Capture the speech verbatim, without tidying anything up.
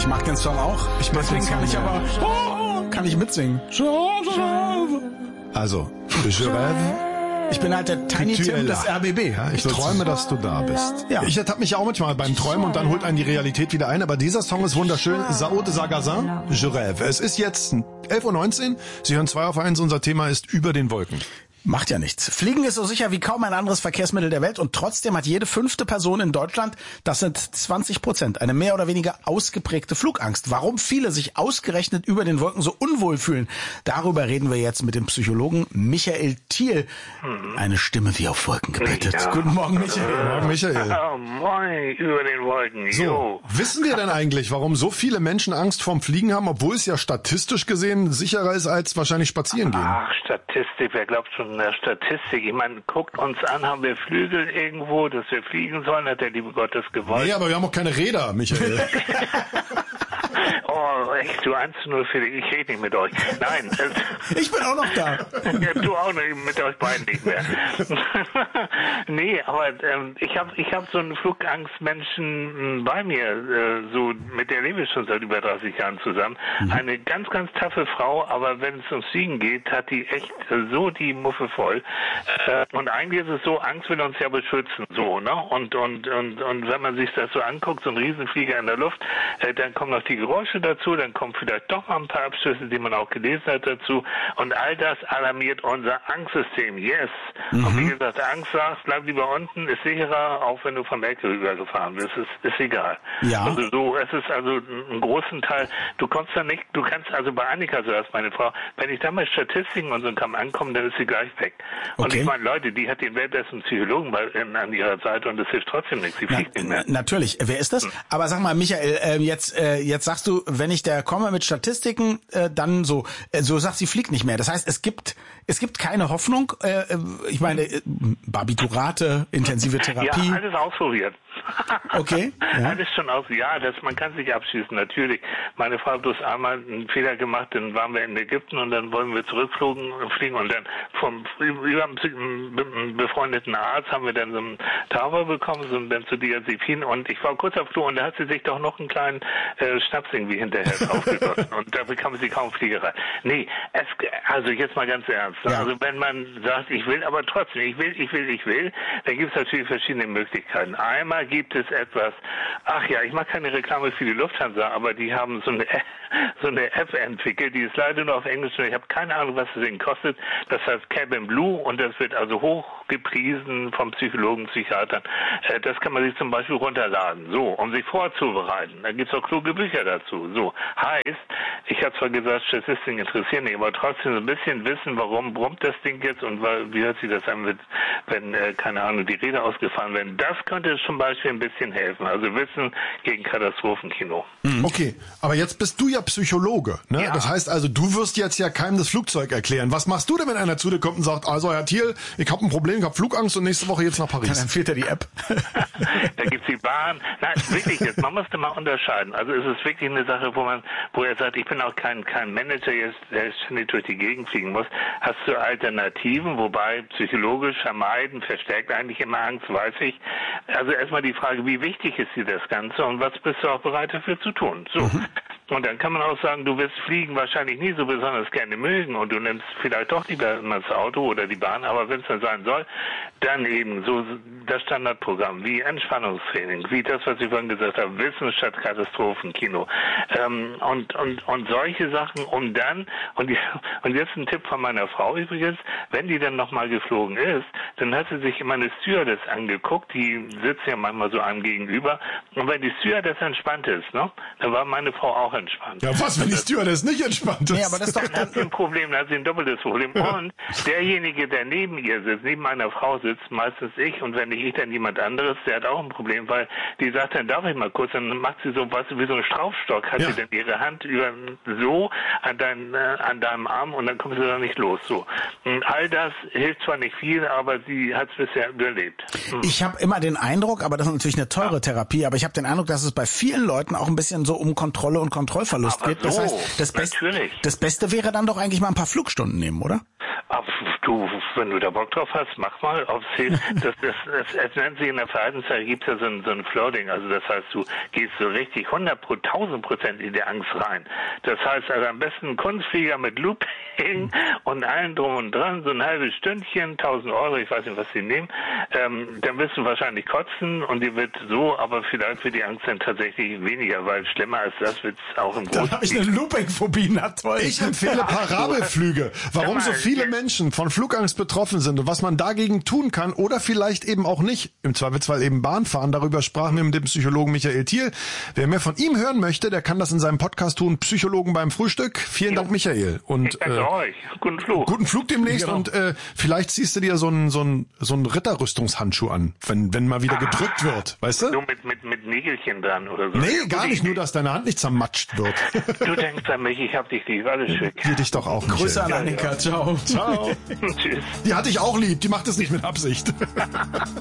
mag den Song auch. Ich mag Deswegen den Song, kann ich ja. aber oh, kann ich mitsingen. Also, Je rêve. Ich bin halt der Tiny Tim des R B B. Ja, ich träume, dass du da bist. Ja. Ich ertappe mich auch manchmal beim Träumen und dann holt einen die Realität wieder ein. Aber dieser Song ist wunderschön. Sao de Sagazin, Je rêve. Es ist jetzt elf Uhr neunzehn. Sie hören zwei auf eins. Unser Thema ist über den Wolken. Macht ja nichts. Fliegen ist so sicher wie kaum ein anderes Verkehrsmittel der Welt und trotzdem hat jede fünfte Person in Deutschland, das sind zwanzig Prozent, eine mehr oder weniger ausgeprägte Flugangst. Warum viele sich ausgerechnet über den Wolken so unwohl fühlen, darüber reden wir jetzt mit dem Psychologen Michael Thiel. Eine Stimme wie auf Wolken gebettet. Ja. Guten Morgen, Michael. Guten Morgen, Michael. Oh, moin, über den Wolken. So, jo. Wissen wir denn eigentlich, warum so viele Menschen Angst vorm Fliegen haben, obwohl es ja statistisch gesehen sicherer ist als wahrscheinlich spazieren gehen? Ach, Statistik, wer glaubt schon in der Statistik? Ich meine, guckt uns an, haben wir Flügel irgendwo, dass wir fliegen sollen, hat der liebe Gott das gewollt. Nee, aber wir haben auch keine Räder, Michael. Oh, echt, du eins zu null, Felix, ich rede nicht mit euch. Nein. Ich bin auch noch da. Ja, du auch nicht, mit euch beiden nicht mehr. Nee, aber ähm, ich habe ich hab so einen Flugangstmenschen bei mir, äh, so mit der lebe ich schon seit über dreißig Jahren zusammen. Mhm. Eine ganz, ganz taffe Frau, aber wenn es ums Fliegen geht, hat die echt äh, so die Muffe voll. Äh, und eigentlich ist es so, Angst will uns ja beschützen, so, ne? Und, und, und, und wenn man sich das so anguckt, so ein Riesenflieger in der Luft, äh, dann kommen noch die Geräusche dazu, dann kommen vielleicht doch mal ein paar Abschüsse, die man auch gelesen hat dazu. Und all das alarmiert unser Angstsystem. Yes. Mhm. Und wie gesagt, Angst sagt, bleib lieber unten, ist sicherer, auch wenn du von der Ecke rübergefahren bist. Ist, ist egal. Ja. Also so, es ist also einen großen Teil, du kommst da nicht, du kannst also bei Annika, so erst meine Frau, wenn ich da mal Statistiken und so kann ankommen, dann ist sie gleich weg. Und okay. ich meine, Leute, die hat den weltbesten Psychologen bei, in, an ihrer Seite und das hilft trotzdem nichts. Sie fliegt Na, nicht mehr. Natürlich. Wer ist das? Hm. Aber sag mal, Michael, äh, jetzt, äh, jetzt sagst du, wenn ich da komme mit Statistiken, äh, dann so, äh, so sagt sie fliegt nicht mehr. Das heißt, es gibt, es gibt keine Hoffnung. Äh, ich meine, äh, Barbiturate, intensive Therapie. Ja, alles ausprobiert. Okay. Ja. Alles schon aus. Ja, das, man kann sich abschießen, natürlich. Meine Frau hat bloß einmal einen Fehler gemacht, dann waren wir in Ägypten und dann wollen wir zurückfliegen und dann vom über einen befreundeten Arzt haben wir dann so einen Tower bekommen, so ein Benzodiazepin und ich war kurz auf Flur und da hat sie sich doch noch einen kleinen äh, Schnaps irgendwie hinterher draufgegossen und da bekam sie kaum Fliegerei. Nee, es, also jetzt mal ganz ernst. Ja. Also wenn man sagt, ich will, aber trotzdem, ich will, ich will, ich will, dann gibt es natürlich verschiedene Möglichkeiten. Einmal gibt es etwas, ach ja, ich mache keine Reklame für die Lufthansa, aber die haben so eine, so eine App entwickelt, die ist leider nur auf Englisch, ich habe keine Ahnung, was das Ding kostet. Das heißt Cabin Blue und das wird also hoch gepriesen vom Psychologen, Psychiatern. Das kann man sich zum Beispiel runterladen, so, um sich vorzubereiten. Da gibt es auch kluge Bücher dazu. So, heißt, ich habe zwar gesagt, Statistiken interessieren mich, aber trotzdem so ein bisschen wissen, warum brummt das Ding jetzt und wie hört sich das an, mit, wenn, äh, keine Ahnung, die Räder ausgefahren werden. Das könnte zum Beispiel ein bisschen helfen. Also Wissen gegen Katastrophenkino. Okay, aber jetzt bist du ja Psychologe, ne? Ja. Das heißt also, du wirst jetzt ja keinem das Flugzeug erklären. Was machst du denn, wenn einer zu dir kommt und sagt, also Herr Thiel, ich habe ein Problem, ich habe Flugangst und nächste Woche jetzt nach Paris? Dann empfiehlt er die App. Da gibt's die Bahn. Nein, wirklich jetzt, man muss da mal unterscheiden. Also es ist wirklich eine Sache, wo man, wo er sagt, ich bin auch kein kein Manager, jetzt, der ständig durch die Gegend fliegen muss. Hast du Alternativen, wobei psychologisch vermeiden, verstärkt eigentlich immer Angst, weiß ich. Also erstmal die Frage, wie wichtig ist dir das Ganze und was bist du auch bereit dafür zu tun? So. Mhm. Und dann kann man auch sagen, du wirst Fliegen wahrscheinlich nie so besonders gerne mögen und du nimmst vielleicht doch lieber das Auto oder die Bahn, aber wenn es dann sein soll, dann eben so das Standardprogramm wie Entspannungstraining, wie das, was ich vorhin gesagt habe, Wissen statt Katastrophenkino ähm, und, und, und solche Sachen, um dann, und, die, und jetzt ein Tipp von meiner Frau übrigens, wenn die dann nochmal geflogen ist, dann hat sie sich immer eine Stewardess angeguckt, die sitzt ja manchmal so einem gegenüber und wenn die Stewardess entspannt ist, ne, dann war meine Frau auch entspannt. Ja, was, wenn die Stewardess nicht entspannt ist? Nee, aber das ist doch dann ein Problem, dann hat sie ein doppeltes Problem. Und derjenige, der neben ihr sitzt, neben meiner Frau sitzt, meistens ich, und wenn nicht ich, dann jemand anderes, der hat auch ein Problem, weil die sagt, dann darf ich mal kurz, dann macht sie so, weißt du, wie so ein Schraubstock, hat ja. sie dann ihre Hand über so an, dein, äh, an deinem Arm und dann kommt sie da nicht los. So. Und all das hilft zwar nicht viel, aber sie hat es bisher überlebt. Hm. Ich habe immer den Eindruck, aber das ist natürlich eine teure ja. Therapie, aber ich habe den Eindruck, dass es bei vielen Leuten auch ein bisschen so um Kontrolle und Kontrolle Kontrollverlust Aber gibt. Das so, heißt, das, Best, natürlich. das Beste wäre dann doch eigentlich mal ein paar Flugstunden nehmen, oder? Ach, du, wenn du da Bock drauf hast, mach mal. Aufs Ziel. Das, das, das, es nennt sich in der Verhaltenszeit, gibt es ja so ein, so ein Flirting. Also das heißt, du gehst so richtig hundert pro tausend Prozent in die Angst rein. Das heißt also am besten Kunstflieger mit Looping und allen drum und dran, so ein halbes Stündchen, tausend Euro, ich weiß nicht, was sie nehmen. Ähm, dann wirst du wahrscheinlich kotzen und die wird so, aber vielleicht wird die Angst dann tatsächlich weniger, weil schlimmer als das wird es auch im Großen. Dann habe ich eine Looping-Phobie, na toll. Ich empfehle Parabelflüge. Warum so viele Menschen von Flugangst betroffen sind und was man dagegen tun kann oder vielleicht eben auch nicht. Im Zweifelsfall eben Bahn fahren. Darüber sprachen wir mit dem Psychologen Michael Thiel. Wer mehr von ihm hören möchte, der kann das in seinem Podcast tun. Psychologen beim Frühstück. Vielen Dank, Michael. Und ich danke äh, euch. Guten Flug. Guten Flug demnächst. Genau. Und äh, vielleicht ziehst du dir so einen so einen so einen Ritterrüstungshandschuh an, wenn wenn mal wieder ah, gedrückt wird, weißt du? So mit mit mit Nägelchen dran oder so. Nee, gar nicht. Nur, dass deine Hand nicht zermatscht wird. Du denkst an mich, ich hab dich lieb. Alles schick. Wir dich doch auch. Michael. Grüße an Annika. Ciao. Ciao. Tschüss. Die hatte ich auch lieb. Die macht es nicht mit Absicht.